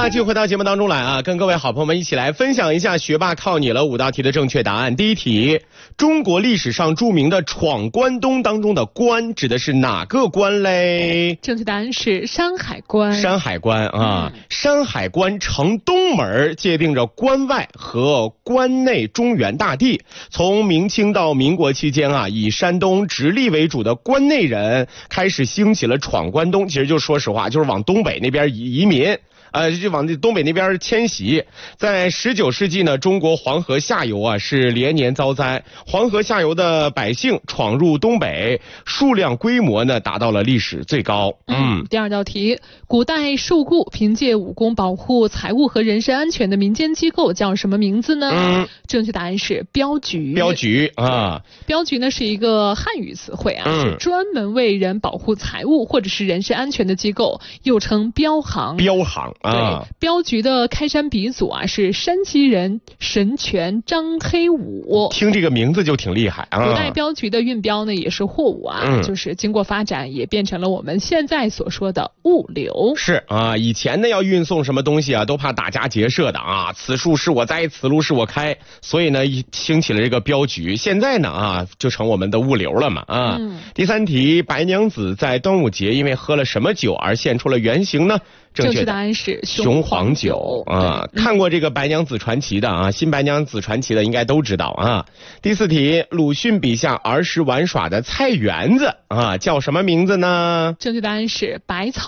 继续回到节目当中来啊，跟各位好朋友们一起来分享一下学霸靠你了5道题的正确答案。第一题，中国历史上著名的闯关东当中的关指的是哪个关嘞？ 正确答案是山海关。 山海关啊，山海关城东门界定着关外和关内中原大地。从明清到民国期间啊，以山东直隶为主的关内人开始兴起了闯关东，其实就说实话，就是往东北那边移民。就往东北那边迁徙。在19世纪呢，中国黄河下游啊是连年遭灾，黄河下游的百姓闯入东北，数量规模呢达到了历史最高。 第二道题，古代受雇凭借武功保护财物和人身安全的民间机构叫什么名字呢？正确答案是镖局。镖局啊，镖局呢是一个汉语词汇啊，是专门为人保护财物或者是人身安全的机构，又称镖行。镖行。对，镖局的开山鼻祖啊是山西人神拳张黑武。 听这个名字就挺厉害啊。 古代镖局的运镖呢也是货物啊，就是经过发展也变成了我们现在所说的物流。 是啊，以前呢要运送什么东西啊都怕打家劫舍的啊，此树是我栽，此路是我开，所以呢兴起了这个镖局。现在呢就成我们的物流了嘛啊。第三题，白娘子在端午节因为喝了什么酒而现出了原形呢？ 正确答案是雄黄酒啊！看过这个《白娘子传奇》的啊，《新白娘子传奇》的应该都知道啊。第四题，鲁迅笔下儿时玩耍的菜园子啊，叫什么名字呢？ 正确答案是百草